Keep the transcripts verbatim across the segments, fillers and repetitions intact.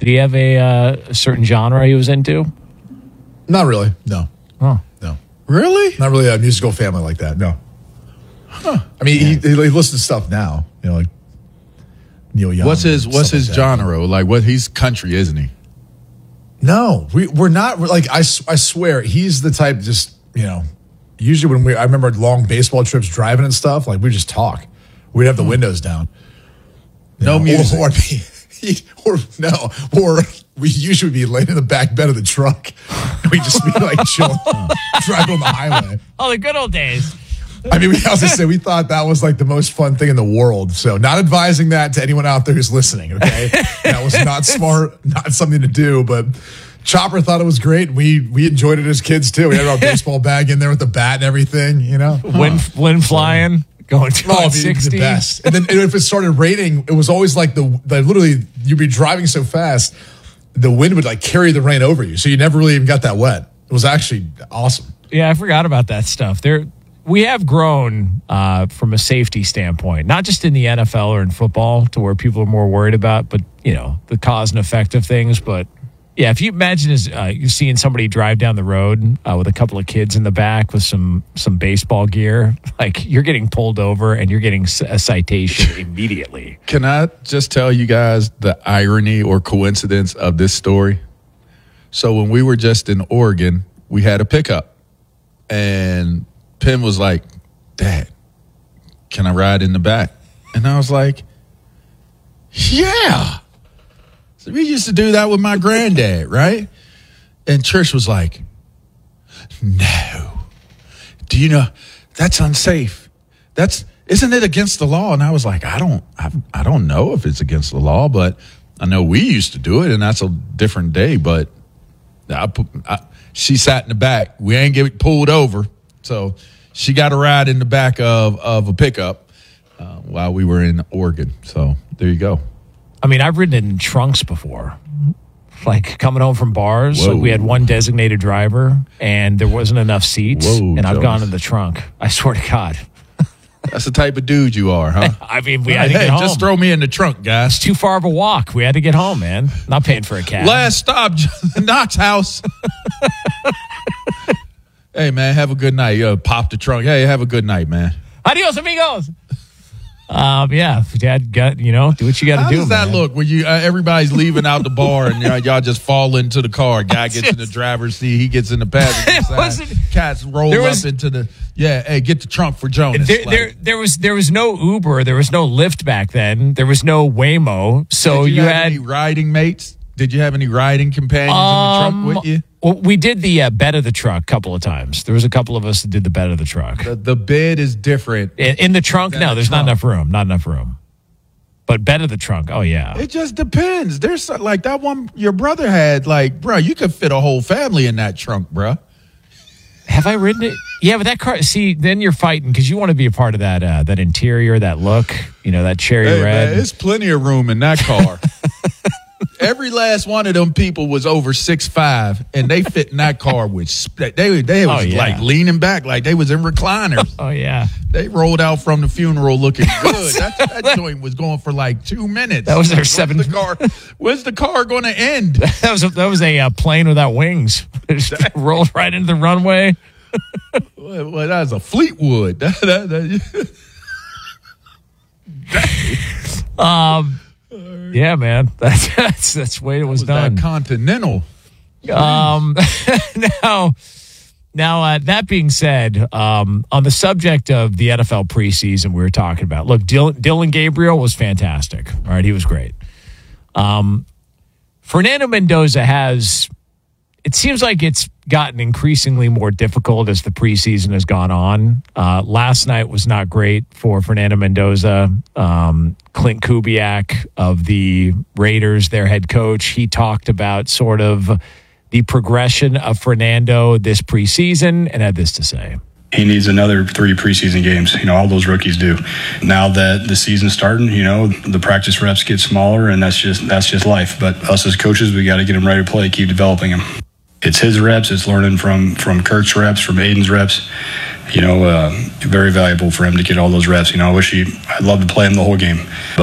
Did he have a, uh, a certain genre he was into? Not really. No. Oh. No. Really? Not really a musical family like that. No. Huh. I mean, he, he listens to stuff now. You know, like Neil Young. What's his What's his like genre? Like, what? He's country, isn't he? No, we we're not. We're like I, I swear, he's the type. Just you know, usually when we, I remember long baseball trips driving and stuff. Like we just talk. We'd have the windows down. No know, music. Or, or, be, or no, or we usually be laying in the back bed of the truck. We just be like chilling, driving on the highway. Oh, the good old days. I mean, we also say we thought that was like the most fun thing in the world. So, not advising that to anyone out there who's listening. Okay, that was not smart, not something to do. But Chopper thought it was great. We we enjoyed it as kids too. We had our baseball bag in there with the bat and everything. You know, wind wind flying. Going to oh, sixty. The best. And then and if it started raining, it was always like the, the literally you'd be driving so fast, the wind would like carry the rain over you. So you never really even got that wet. It was actually awesome. Yeah, I forgot about that stuff. There, we have grown uh, from a safety standpoint, not just in the N F L or in football, to where people are more worried about, but you know the cause and effect of things. But yeah, if you imagine as uh, you're seeing somebody drive down the road uh, with a couple of kids in the back with some some baseball gear, like you're getting pulled over and you're getting a citation immediately. Can I just tell you guys the irony or coincidence of this story? So when we were just in Oregon, we had a pickup, and Penn was like, "Dad, can I ride in the back?" And I was like, "Yeah." So we used to do that with my granddad, right? And Trish was like, "No. Do you know that's unsafe? That's isn't it against the law?" And I was like, "I don't, I, I don't know if it's against the law, but I know we used to do it, and that's a different day." But I, I, she sat in the back. We ain't get pulled over, so she got a ride in the back of of a pickup uh, while we were in Oregon. So there you go. I mean, I've ridden in trunks before, like coming home from bars. Whoa. Like we had one designated driver, and there wasn't enough seats, Whoa, and I've Jones. gone in the trunk. I swear to God. That's the type of dude you are, huh? I mean, we had to Hey, get home. just throw me in the trunk, guys. It's too far of a walk. We had to get home, man. Not paying for a cab. Last stop, Knox house. Hey, man, have a good night. Uh, pop the trunk. Hey, have a good night, man. Adios, amigos. Um, yeah, Dad, got you know, do what you got to How do. does that man. look when you uh, everybody's leaving out the bar and y'all, y'all just fall into the car? Guy gets in the driver's seat, he gets in the passenger It side. wasn't- Cats roll there up was- into the yeah. Hey, get the trunk for Jonas. There, Like, there, there was there was no Uber, there was no Lyft back then, there was no Waymo, so did you, you, have had. any riding mates? Did you have any riding companions Um, in the truck with you? Well, we did the uh, bed of the truck a couple of times. There was a couple of us that did the bed of the truck. The, the bed is different. In, in the trunk, Than no, the there's trunk. not enough room. Not enough room. But bed of the trunk, oh yeah. It just depends. There's so- like that one your brother had. Like, bro, you could fit a whole family in that trunk, bro. Have I ridden it? Yeah, but that car. See, then you're fighting because you want to be a part of that uh, that interior, that look. You know, that cherry Hey, red. man, there's plenty of room in that car. Every last one of them people was over six five, and they fit in that car with sp- they they was Oh, yeah. like leaning back, like they was in recliners. Oh yeah, They rolled out from the funeral looking good. that, that joint was going for like two minutes. That was their When's seven- The car, when's the car going to end? that was a, that was a uh, plane without wings. It just rolled right into the runway. Well, well, that was a Fleetwood. That- that- that- Um, yeah, man, that's that's that's the way it was, was done. that Continental. Um, now, now uh, that being said, um, on the subject of the N F L preseason, we were talking about. Look, Dylan, Dylan Gabriel was fantastic. All right, he was great. Um, Fernando Mendoza has. It seems like it's gotten increasingly more difficult as the preseason has gone on. Uh, last night was not great for Fernando Mendoza. Um, Clint Kubiak of the Raiders, their head coach, he talked about sort of the progression of Fernando this preseason and had this to say. He needs another three preseason games. You know, all those rookies do. Now that the season's starting, you know, the practice reps get smaller, and that's just that's just life. But us as coaches, we got to get him ready to play, keep developing him. It's his reps. It's learning from from Kirk's reps, from Aiden's reps. You know, uh, very valuable for him to get all those reps. You know, I wish he, I'd love to play him the whole game, but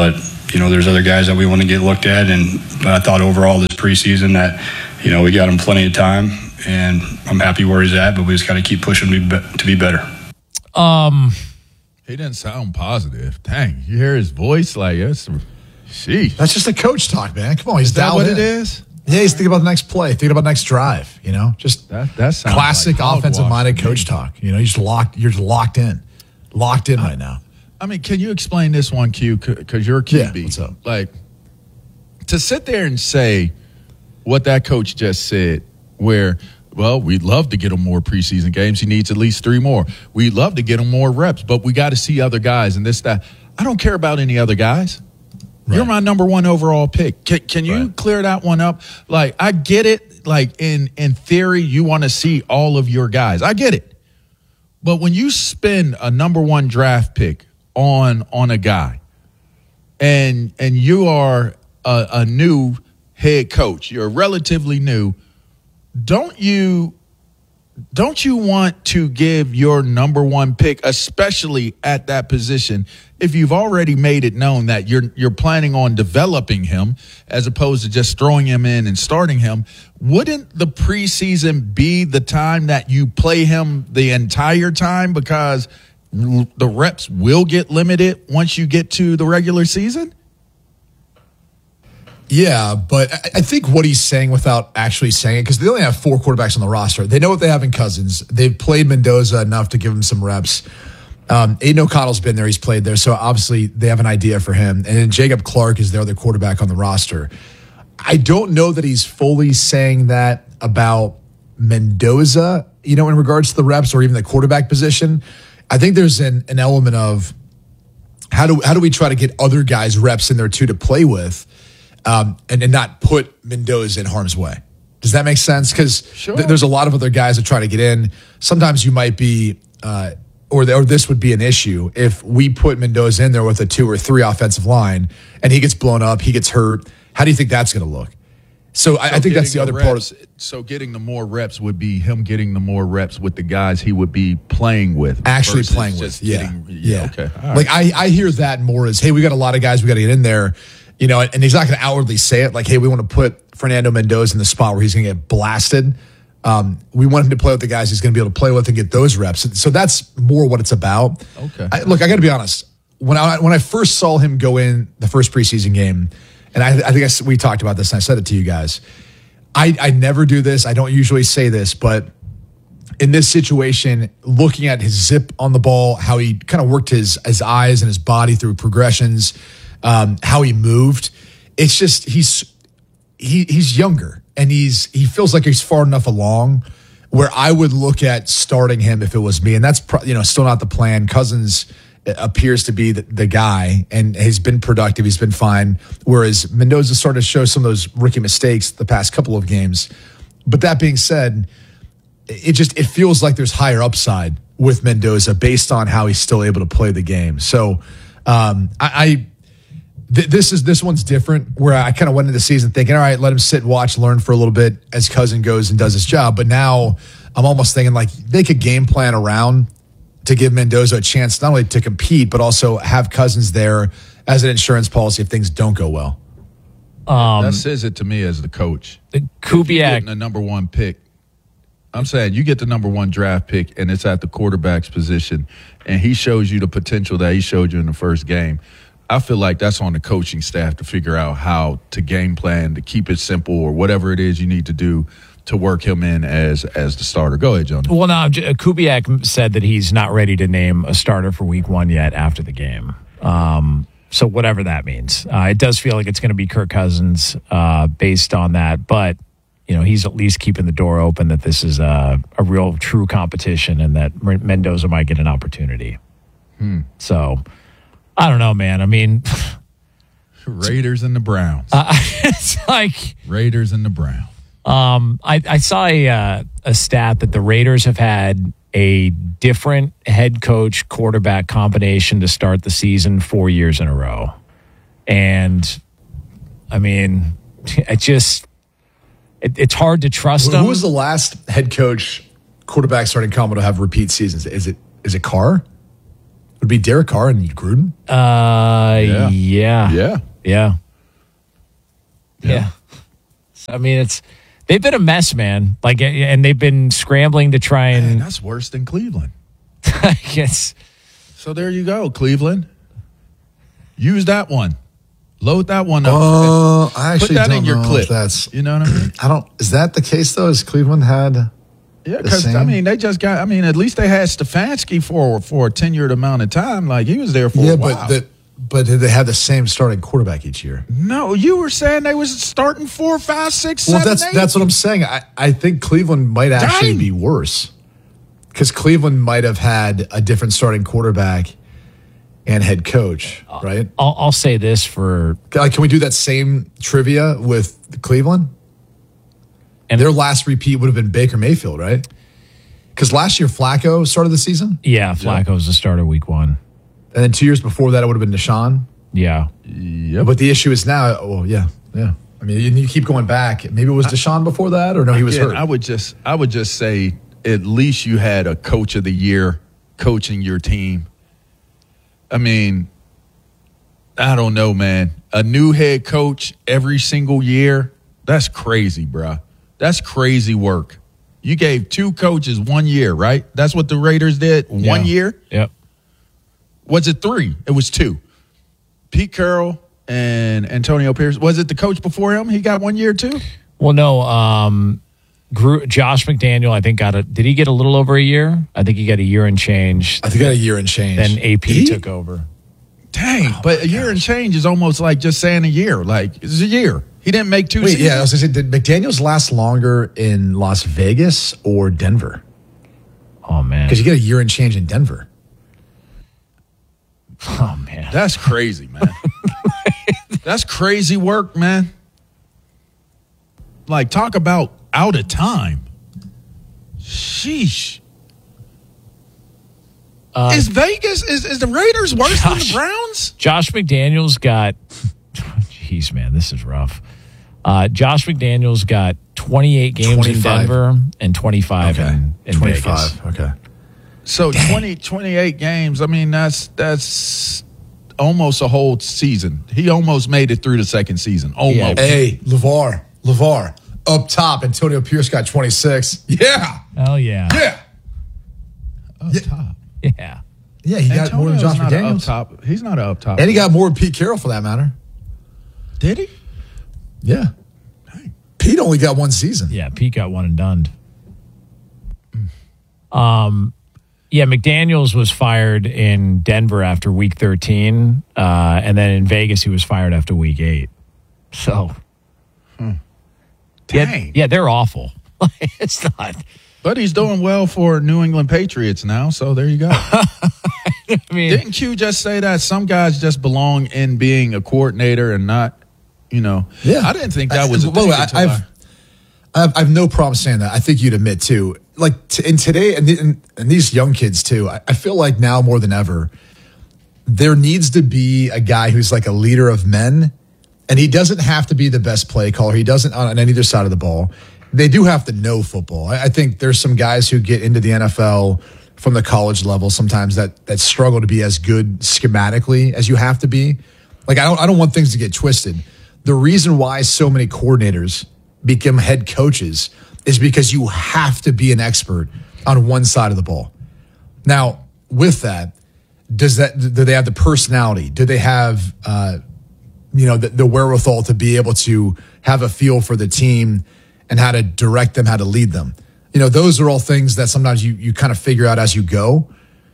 you know, there's other guys that we want to get looked at. And but I thought overall this preseason that, you know, we got him plenty of time, and I'm happy where he's at, but we just got to keep pushing him to be, to be better. Um, he didn't sound positive. Dang, you hear his voice like that's, sheesh. That's just a coach talk, man. Come on, he's Is that dialed what in. it is? Yeah, he's thinking about the next play, thinking about the next drive. You know, just That that sounds classic like offensive-minded hogwash to me. coach talk. You know, you're just locked. You're just locked in, locked in right now. I mean, can you explain this one, Q? Because you're a Q B. Yeah, what's up? Like, to sit there and say what that coach just said, where, well, we'd love to get him more preseason games. He needs at least three more. We'd love to get him more reps, but we got to see other guys and this, that. I don't care about any other guys. Right. You're my number one overall pick. Can, can you Right. clear that one up? Like, I get it. Like, in, in theory, you want to see all of your guys. I get it. But when you spend a number one draft pick on on a guy, and and you are a, a new head coach, you're relatively new, don't you don't you want to give your number one pick, especially at that position, if you've already made it known that you're you're planning on developing him as opposed to just throwing him in and starting him? Wouldn't the preseason be the time that you play him the entire time, because the reps will get limited once you get to the regular season? Yeah, but I I think what he's saying without actually saying it, because they only have four quarterbacks on the roster. They know what they have in Cousins. They've played Mendoza enough to give him some reps. Um, Aiden O'Connell's been there. He's played there. So obviously they have an idea for him. And then Jacob Clark is their other quarterback on the roster. I don't know that he's fully saying that about Mendoza, you know, in regards to the reps or even the quarterback position. I think there's an, an element of how do how do we try to get other guys reps in there too to play with, um, and, and not put Mendoza in harm's way. Does that make sense? Because Sure. th- there's a lot of other guys that try to get in. Sometimes you might be, uh, or the, or this would be an issue if we put Mendoza in there with a two or three offensive line and he gets blown up, he gets hurt. How do you think that's going to look? So, I, I think that's the getting other part. reps, Of, so getting the more reps would be him getting the more reps with the guys he would be playing with. actually versus playing with. just Yeah. getting- yeah. Okay. All right. Like I, I hear that more as, hey, we got a lot of guys we got to get in there, you know, and he's not going to outwardly say it like, hey, we want to put Fernando Mendoza in the spot where he's going to get blasted. Um, we want him to play with the guys he's going to be able to play with and get those reps. So that's more what it's about. Okay. I, look, I got to be honest. When I when I first saw him go in the first preseason game, and I, I think I, s- we talked about this, and I said it to you guys. I, I never do this. I don't usually say this, but in this situation, looking at his zip on the ball, how he kind of worked his his eyes and his body through progressions, um, how he moved, it's just he's he he's younger and he's he feels like he's far enough along where I would look at starting him if it was me, and that's pro- you know still not the plan. Cousins appears to be the, the guy and has been productive. He's been fine. Whereas Mendoza started to show some of those rookie mistakes the past couple of games. But that being said, it just it feels like there's higher upside with Mendoza based on how he's still able to play the game. So um, I, I th- this is this one's different. Where I kind of went into the season thinking, all right, let him sit, watch, learn for a little bit as Cousin goes and does his job. But now I'm almost thinking like they could game plan around to give Mendoza a chance not only to compete but also have Cousins there as an insurance policy if things don't go well. that says it to me as the coach. If you're Kubiak, getting the number one pick. I'm saying you get the number one draft pick and it's at the quarterback's position and he shows you the potential that he showed you in the first game. I feel like that's on the coaching staff to figure out how to game plan, to keep it simple or whatever it is you need to do to work him in as as the starter. Go ahead, Johnny. well, now J- Kubiak said that he's not ready to name a starter for week one yet after the game. Um, so whatever that means, uh, it does feel like it's going to be Kirk Cousins uh, based on that. But you know, he's at least keeping the door open that this is a, a real, true competition, and that M- Mendoza might get an opportunity. Hmm. So I don't know, man. I mean, Raiders and the Browns. uh, it's like. Raiders and the Browns. Um, I, I saw a, uh, a stat that the Raiders have had a different head coach quarterback combination to start the season four years in a row. And I mean, it just, it, it's hard to trust them. Who was the last head coach quarterback starting combo to have repeat seasons? Is it is it Carr? Would it be Derek Carr and Gruden? Uh, Yeah. yeah. Yeah. Yeah. Yeah. yeah. So, I mean, it's they've been a mess, man. Like, and they've been scrambling to try and. Man, that's worse than Cleveland. Yes. So there you go, Cleveland. Use that one. Load that one up. Oh, uh, I actually Put that don't in your know clip. if that's. You know what I mean? I don't. Is that the case though? Is Cleveland had? Yeah, because I mean, they just got. I mean, at least they had Stefanski for for a tenured amount of time. Like he was there for yeah, a while. but the, but did they have the same starting quarterback each year? No, you were saying they was starting four, five, six, well, seven, that's eight. that's what I'm saying. I, I think Cleveland might actually Dang. be worse because Cleveland might have had a different starting quarterback and head coach, right? I'll, I'll say this for Like, can we do that same trivia with Cleveland? And their last repeat would have been Baker Mayfield, right? Because last year Flacco started the season, yeah, Flacco was the starter week one. and then two years before that it would have been Deshaun. Yeah. Yep. But the issue is now, well, yeah, yeah. I mean, you, you keep going back. Maybe it was Deshaun before that, or no, he was Again, hurt. I would just, I would just say, at least you had a coach of the year coaching your team. I mean, I don't know, man. A new head coach every single year, that's crazy, bruh. That's crazy work. You gave two coaches one year, right? That's what the Raiders did, Yeah. one year? Yep. Was it three? It was two. Pete Carroll and Antonio Pierce. Was it the coach before him? He got one year too? Well, no. Um, Gru- Josh McDaniel, I think, got a. Did he get a little over a year? I think he got a year and change. I think I got a year and change. Then A P He- took over. Dang, Oh but a year and change is almost like just saying a year. Like, it's a year. He didn't make two Wait, seasons. yeah, I was going to say, did McDaniels last longer in Las Vegas or Denver? Oh man. Because you get a year and change in Denver. Oh man. That's crazy, man. That's crazy work, man. Like, talk about out of time. Sheesh. Uh, is Vegas, is, is the Raiders worse than the Josh. Browns? Josh McDaniels got. Jeez, man, this is rough. Uh, Josh McDaniels got twenty-eight games in twenty-five. Denver and twenty-five in, in Vegas. twenty-five. Okay. So twenty, twenty-eight games. I mean, that's that's almost a whole season. He almost made it through the second season. Almost. Yeah. Hey, LeVar, LeVar, up top, Antonio Pierce got twenty-six. Yeah. Oh yeah. Yeah. Up Yeah. top. Yeah. Yeah, he got more than Antonio's Josh not a McDaniels. up top. He's not a up top. And he got more than Pete Carroll for that matter. Did he? Yeah. Pete only got one season. Yeah. Pete got one and done. Um. Yeah, McDaniels was fired in Denver after week thirteen, uh, and then in Vegas he was fired after week eight. So, yeah, Dang. yeah, they're awful. It's not. But he's doing well for New England Patriots now, so there you go. I mean, Didn't Q just say that some guys just belong in being a coordinator and not, you know? Yeah. I didn't think that was a By the thing way, until I've, I- I've I've no problem saying that. I think you'd admit too. Like t- in today, and, and and these young kids too. I, I feel like now more than ever, there needs to be a guy who's like a leader of men, and he doesn't have to be the best play caller. He doesn't on, on either side of the ball. They do have to know football. I, I think there's some guys who get into the N F L from the college level sometimes that that struggle to be as good schematically as you have to be. Like I don't I don't want things to get twisted. The reason why so many coordinators become head coaches is because you have to be an expert on one side of the ball. Now, with that, does that do they have the personality? Do they have uh, you know the, the wherewithal to be able to have a feel for the team and how to direct them, how to lead them? You know, those are all things that sometimes you you kind of figure out as you go.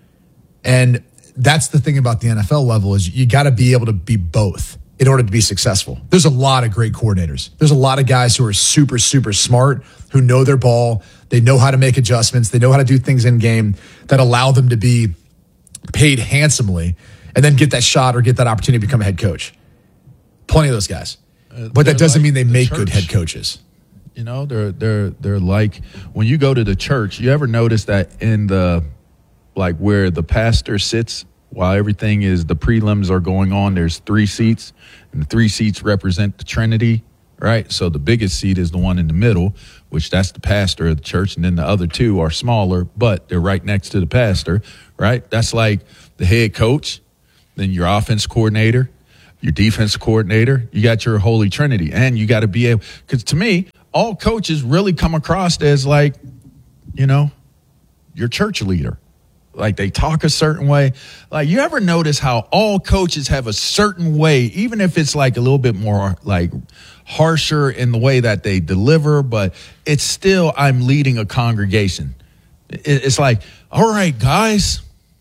And that's the thing about the N F L level is you got to be able to be both in order to be successful. There's a lot of great coordinators. There's a lot of guys who are super, super smart, who know their ball. They know how to make adjustments. They know how to do things in game that allow them to be paid handsomely and then get that shot or get that opportunity to become a head coach. Plenty of those guys. Uh, But they're that doesn't like mean they the make church. good head coaches. You know, they're they're they're like when you go to the church, you ever notice that in the like where the pastor sits while everything is the prelims are going on, there's three seats, and the three seats represent the Trinity, right? So the biggest seat is the one in the middle, which that's the pastor of the church, and then the other two are smaller, but they're right next to the pastor, right? That's like the head coach, then your offense coordinator, your defensive coordinator, you got your holy trinity, and you got to be able, because to me, all coaches really come across as like, you know, your church leader. Like they talk a certain way. Like you ever notice how all coaches have a certain way, even if it's like a little bit more like harsher in the way that they deliver, but it's still, I'm leading a congregation. It's like, all right, guys,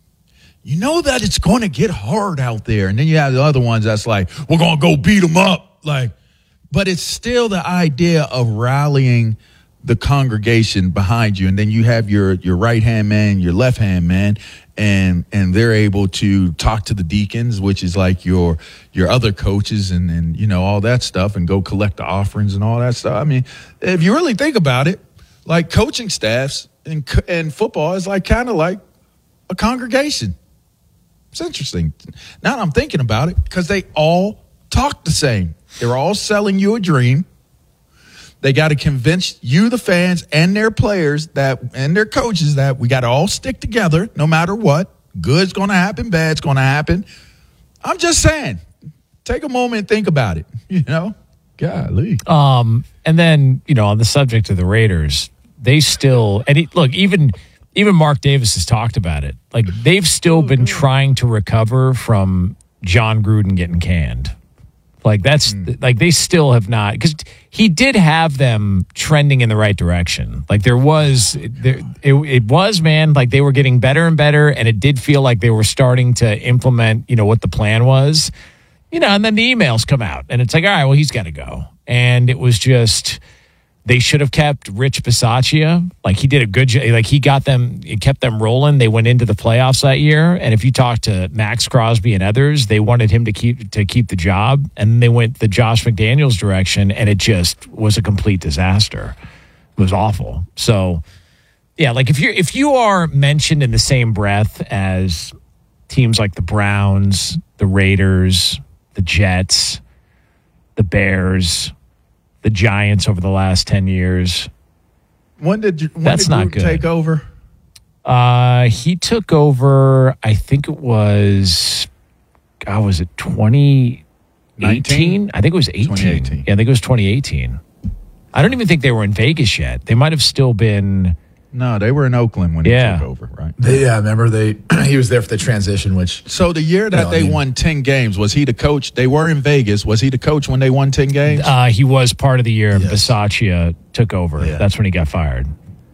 you know that it's going to get hard out there. And then you have the other ones that's like, we're going to go beat them up. Like, but it's still the idea of rallying the congregation behind you. And then you have your, your right-hand man, your left-hand man, and and they're able to talk to the deacons, which is like your your other coaches and, and, you know, all that stuff, and go collect the offerings and all that stuff. I mean, if you really think about it, like coaching staffs and, and football is like kind of like a congregation. It's interesting. Now that I'm thinking about it, because they all talk the same. They're all selling you a dream. They got to convince you, the fans, and their players that, and their coaches, that we got to all stick together no matter what. Good's going to happen, bad's going to happen. I'm just saying, take a moment and think about it. You know, golly. Um, and then, you know, on the subject of the Raiders, they still, and he, look, even even Mark Davis has talked about it. Like they've still been trying to recover from John Gruden getting canned. Like that's mm. like they still have not, because he did have them trending in the right direction. Like there was, there, it, it was, man, like they were getting better and better, and it did feel like they were starting to implement, you know, what the plan was, you know. And then the emails come out, and it's like, all right, well, he's got to go. And it was just, they should have kept Rich Bisaccia. Like he did a good job. Like he got them, it kept them rolling. They went into the playoffs that year. And if you talk to Max Crosby and others, they wanted him to keep to keep the job. And they went the Josh McDaniels direction, and it just was a complete disaster. It was awful. So yeah, like if you're if you are mentioned in the same breath as teams like the Browns, the Raiders, the Jets, the Bears, the Giants over the last ten years. When did you, when That's did not Gruden good. take over? Uh, he took over, I think it was, God, was it twenty eighteen? I think it was eighteen. twenty eighteen. Yeah, I think it was twenty eighteen. I don't even think they were in Vegas yet. They might have still been. No, they were in Oakland when Yeah. he took over, right? They, yeah, remember they he was there for the transition, which So the year that No, I they mean- won ten games, was he the coach? They were in Vegas. Was he the coach when they won ten games? Uh, he was part of the year Yes. Bisaccia took over. Yeah. That's when he got fired.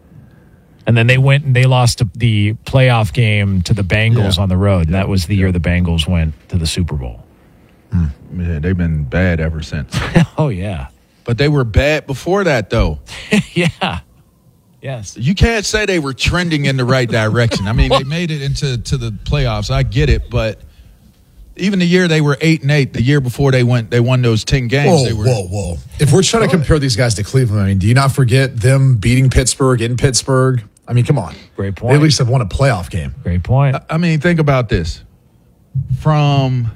And then they went and they lost the playoff game to the Bengals Yeah. on the road. And that was the year the Bengals went to the Super Bowl. Yeah, they've been bad ever since. Oh, yeah. But they were bad before that, though. Yeah. Yes. You can't say they were trending in the right direction. I mean, they made it into to the playoffs. I get it, but even the year they were eight and eight, the year before they went, they won those ten games. Whoa, they were, whoa, whoa. If we're trying to compare these guys to Cleveland, I mean, do you not forget them beating Pittsburgh in Pittsburgh? I mean, come on. Great They point. at least have won a playoff game. Great point. I mean, think about this. From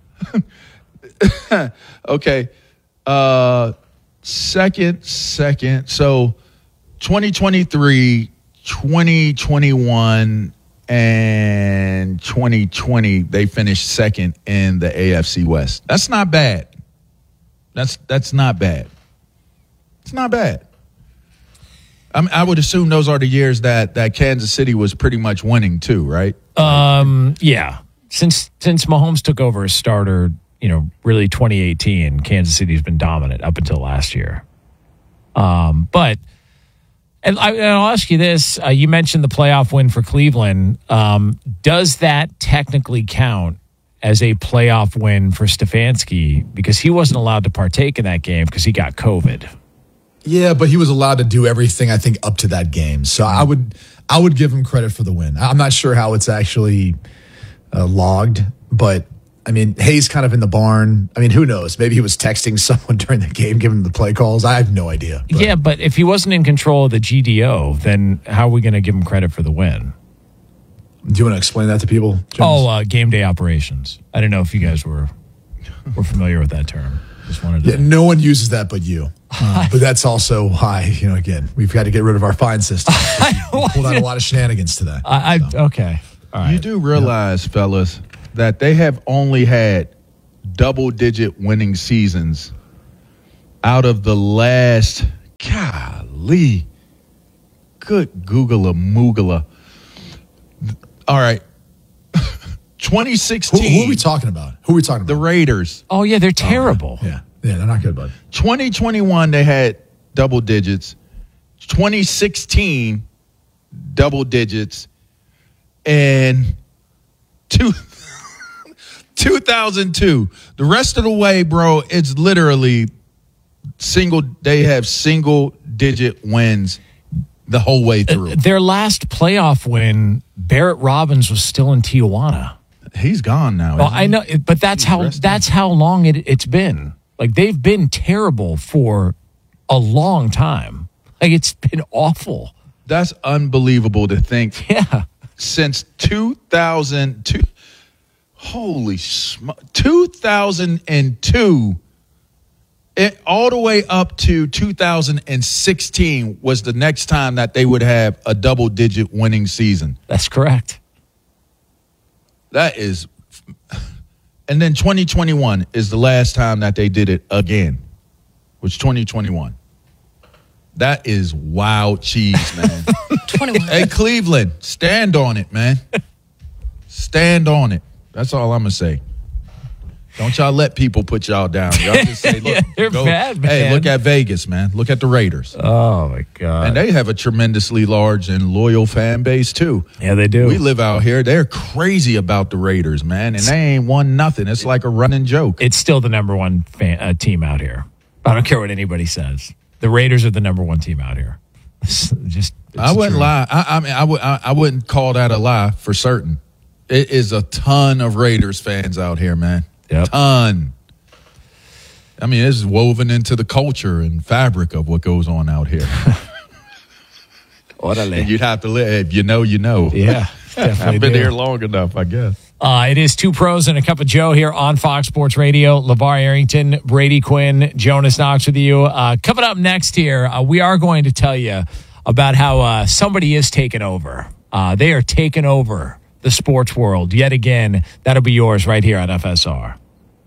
okay, uh, second, second. So twenty twenty-three, twenty twenty-one, and twenty twenty, they finished second in the A F C West. That's not bad. That's that's not bad. It's not bad. I mean, I would assume those are the years that, that Kansas City was pretty much winning too, right? Um, yeah. Since since Mahomes took over as starter, you know, really twenty eighteen, Kansas City's been dominant up until last year. Um, but and, I, and I'll ask you this: uh, you mentioned the playoff win for Cleveland. Um, does that technically count as a playoff win for Stefanski, because he wasn't allowed to partake in that game because he got COVID? Yeah, but he was allowed to do everything, I think, up to that game. So I would I would give him credit for the win. I'm not sure how it's actually uh, logged, but I mean, Hayes kind of in the barn. I mean, who knows? Maybe he was texting someone during the game, giving the play calls. I have no idea. But Yeah, but if he wasn't in control of the G D O, then how are we going to give him credit for the win? do you want to explain that to people, James? Oh, uh, game day operations. I didn't know if you guys were were familiar with that term. Just wanted to. Yeah, no one uses that but you. Uh, but that's also why, you know, again, we've got to get rid of our fine system. We pulled out a lot of shenanigans today. I, I okay. All right. You do realize, fellas, that they have only had double-digit winning seasons out of the last, golly, good Google-a-moogala. All right. twenty sixteen. Who, who are we talking about? Who are we talking about? The Raiders. Oh, yeah, they're terrible. Yeah, yeah, they're not good, bud. twenty twenty-one, they had double digits. twenty sixteen, double digits. And two, two thousand two. The rest of the way, bro, it's literally single. They have single-digit wins the whole way through. Uh, their last playoff win, Barrett Robbins was still in Tijuana. He's gone now. Well, I know, but that's He's how resting. that's how long it, it's been. Like, they've been terrible for a long time. Like, it's been awful. That's unbelievable to think. Yeah. Since two thousand two, holy sm- two thousand two, it, all the way up to two thousand sixteen was the next time that they would have a double-digit winning season. That's correct. That is, and then twenty twenty-one is the last time that they did it again, which twenty twenty-one. That is wild cheese, man. twenty-one. Hey, Cleveland, stand on it, man. Stand on it. That's all I'm going to say. Don't y'all let people put y'all down. Y'all just say, look, Yeah, they're go, bad, hey, man. look at Vegas, man. Look at the Raiders. Oh, my God. And they have a tremendously large and loyal fan base, too. Yeah, they do. We live out here. They're crazy about the Raiders, man, and they ain't won nothing. It's like a running joke. It's still the number one fan, uh, team out here. I don't care what anybody says. The Raiders are the number one team out here. It's just, it's I wouldn't true. lie. I, I mean, I, would, I, I wouldn't call that a lie for certain. It is a ton of Raiders fans out here, man. Yep. Ton. I mean, it's woven into the culture and fabric of what goes on out here. Orale. And you'd have to live. If you know, you know. Yeah, definitely I've been do. here long enough, I guess. Uh, it is Two Pros and a Cup of Joe here on Fox Sports Radio. LeVar Arrington, Brady Quinn, Jonas Knox with you. Uh, coming up next here, uh, we are going to tell you about how uh, somebody is taking over. Uh, they are taking over the sports world yet again. That'll be yours right here on F S R.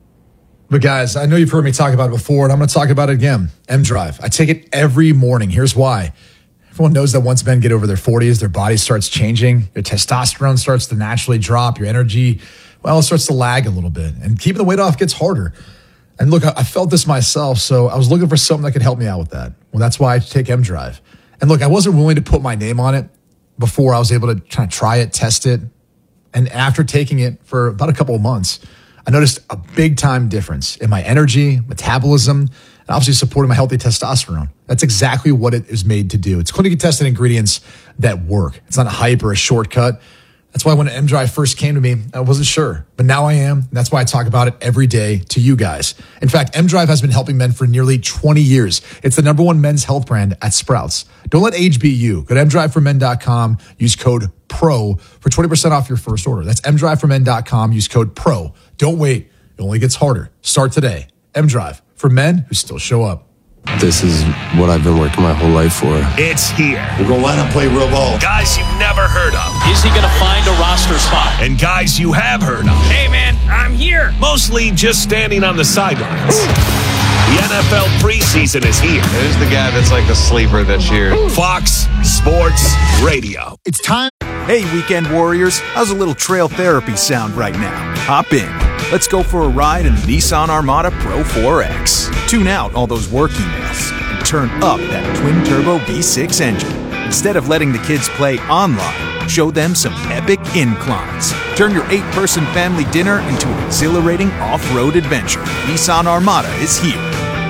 But guys, I know you've heard me talk about it before, and I'm going to talk about it again. M-Drive. I take it every morning. Here's why. Everyone knows that once men get over their forties, their body starts changing. Your testosterone starts to naturally drop. Your energy, well, it starts to lag a little bit. And keeping the weight off gets harder. And look, I, I felt this myself, so I was looking for something that could help me out with that. Well, that's why I take M-Drive. And look, I wasn't willing to put my name on it before I was able to kind of try it, test it. And after taking it for about a couple of months, I noticed a big time difference in my energy, metabolism, and obviously supporting my healthy testosterone. That's exactly what it is made to do. It's clinically tested ingredients that work. It's not a hype or a shortcut. That's why when M-Drive first came to me, I wasn't sure. But now I am. And that's why I talk about it every day to you guys. In fact, M-Drive has been helping men for nearly twenty years. It's the number one men's health brand at Sprouts. Don't let age be you. Go to m drive for men dot com. Use code PRO for twenty percent off your first order. That's m drive for men dot com. Use code PRO. Don't wait. It only gets harder. Start today. M-Drive for men who still show up. This is what I've been working my whole life for. It's here. We're going to line up, play real ball. Guys you've never heard of. Is he going to find a roster spot? And guys you have heard of. Hey, man, I'm here. Mostly just standing on the sidelines. The N F L preseason is here. There's the guy that's like a sleeper this year. Fox Sports Radio. It's time. Hey, Weekend Warriors, how's a little trail therapy sound right now? Hop in. Let's go for a ride in the Nissan Armada Pro four X. Tune out all those work emails and turn up that twin-turbo V six engine. Instead of letting the kids play online, show them some epic inclines. Turn your eight-person family dinner into an exhilarating off-road adventure. Nissan Armada is here.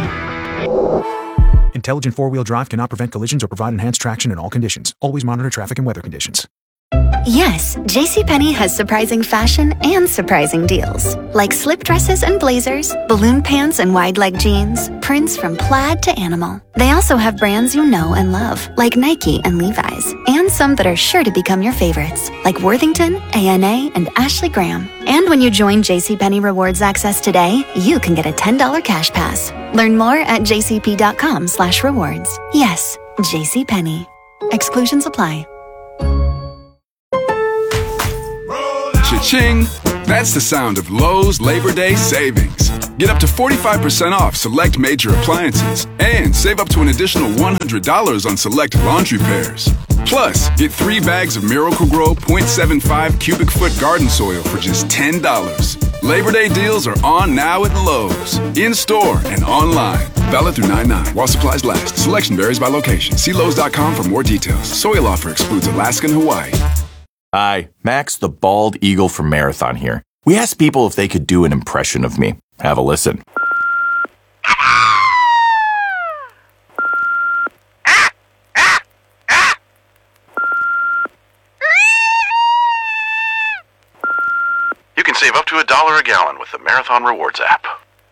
Intelligent four-wheel drive cannot prevent collisions or provide enhanced traction in all conditions. Always monitor traffic and weather conditions. Yes, JCPenney has surprising fashion and surprising deals. Like slip dresses and blazers, balloon pants and wide leg jeans, prints from plaid to animal. They also have brands you know and love, like Nike and Levi's, and some that are sure to become your favorites, like Worthington, A N A, and Ashley Graham. And when you join JCPenney Rewards Access today, you can get a ten dollars cash pass. Learn more at jcp.com slash rewards. Yes, JCPenney. Exclusions apply. Cha-ching. That's the sound of Lowe's Labor Day savings. Get up to forty-five percent off select major appliances and save up to an additional one hundred dollars on select laundry pairs. Plus, get three bags of Miracle-Gro point seven five cubic foot garden soil for just ten dollars. Labor Day deals are on now at Lowe's, in-store and online. Valid through nine nine while supplies last. Selection varies by location. See Lowe's dot com for more details. Soil offer excludes Alaska and Hawaii. Hi, Max the Bald Eagle from Marathon here. We asked people if they could do an impression of me. Have a listen. You can save up to a dollar a gallon with the Marathon Rewards app.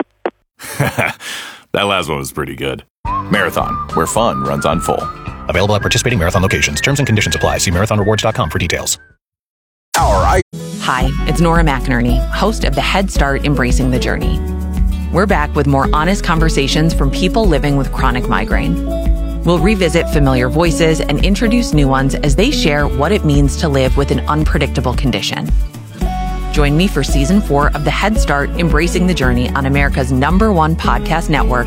That last one was pretty good. Marathon, where fun runs on full. Available at participating Marathon locations. Terms and conditions apply. See marathon rewards dot com for details. All right. Hi, it's Nora McInerney, host of the Head Start Embracing the Journey. We're back with more honest conversations from people living with chronic migraine. We'll revisit familiar voices and introduce new ones as they share what it means to live with an unpredictable condition. Join me for season four of the Head Start Embracing the Journey on America's number one podcast network,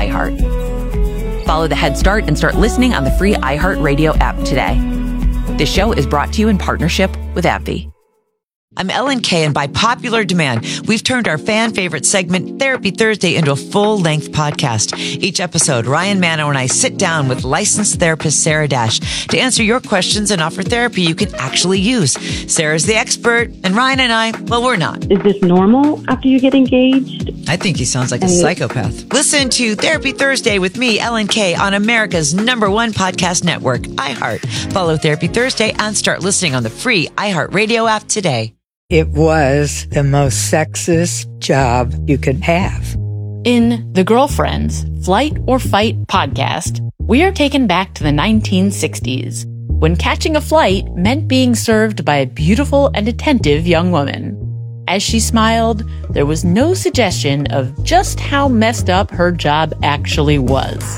iHeart. Follow the Head Start and start listening on the free iHeartRadio app today. This show is brought to you in partnership with AbbVie. I'm Ellen Kay, and by popular demand, we've turned our fan favorite segment, Therapy Thursday, into a full-length podcast. Each episode, Ryan Mano and I sit down with licensed therapist Sarah Dash to answer your questions and offer therapy you can actually use. Sarah's the expert, and Ryan and I, well, we're not. Is this normal after you get engaged? I think he sounds like a psychopath. Listen to Therapy Thursday with me, Ellen Kay, on America's number one podcast network, iHeart. Follow Therapy Thursday and start listening on the free iHeartRadio app today. It was the most sexist job you could have. In The Girlfriends, Flight or Fight podcast, we are taken back to the nineteen sixties, when catching a flight meant being served by a beautiful and attentive young woman. As she smiled, there was no suggestion of just how messed up her job actually was.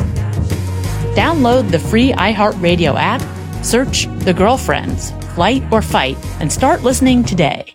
Download the free iHeartRadio app, search The Girlfriends, Flight or Fight, and start listening today.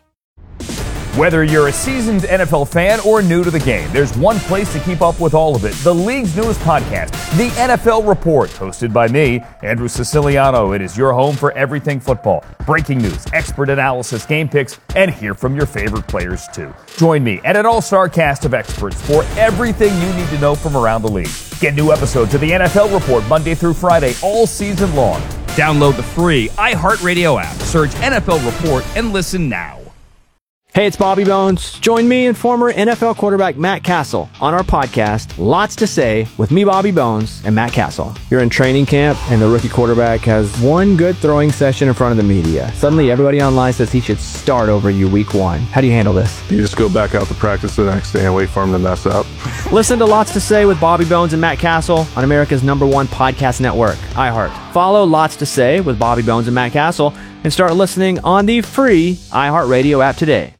Whether you're a seasoned N F L fan or new to the game, there's one place to keep up with all of it. The league's newest podcast, The N F L Report, hosted by me, Andrew Siciliano. It is your home for everything football. Breaking news, expert analysis, game picks, and hear from your favorite players too. Join me and an all-star cast of experts for everything you need to know from around the league. Get new episodes of The N F L Report Monday through Friday all season long. Download the free iHeartRadio app, search N F L Report, and listen now. Hey, it's Bobby Bones. Join me and former N F L quarterback Matt Castle on our podcast, Lots to Say, with me, Bobby Bones, and Matt Castle. You're in training camp, and the rookie quarterback has one good throwing session in front of the media. Suddenly, everybody online says he should start over you week one. How do you handle this? You just go back out to practice the next day and wait for him to mess up. Listen to Lots to Say with Bobby Bones and Matt Castle on America's number one podcast network, iHeart. Follow Lots to Say with Bobby Bones and Matt Castle and start listening on the free iHeartRadio app today.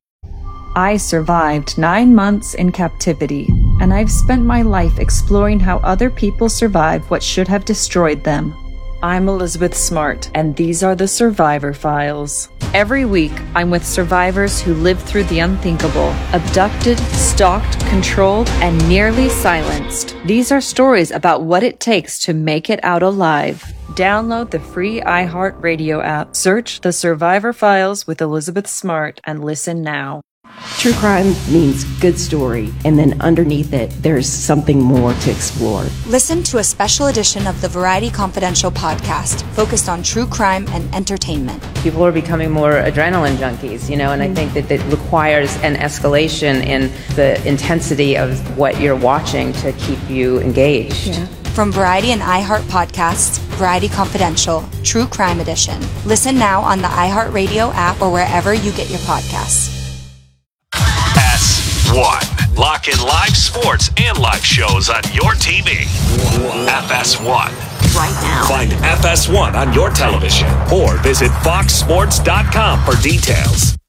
I survived nine months in captivity, and I've spent my life exploring how other people survived what should have destroyed them. I'm Elizabeth Smart, and these are the Survivor Files. Every week, I'm with survivors who lived through the unthinkable, abducted, stalked, controlled, and nearly silenced. These are stories about what it takes to make it out alive. Download the free iHeartRadio app, search The Survivor Files with Elizabeth Smart, and listen now. True crime means good story, and then underneath it, there's something more to explore. Listen to a special edition of the Variety Confidential podcast focused on true crime and entertainment. People are becoming more adrenaline junkies, you know, and mm-hmm. I think that it requires an escalation in the intensity of what you're watching to keep you engaged. Yeah. From Variety and iHeart podcasts, Variety Confidential, True Crime Edition. Listen now on the iHeartRadio app or wherever you get your podcasts. S one. Lock in live sports and live shows on your T V. F S one. Right now. Find F S one on your television or visit fox sports dot com for details.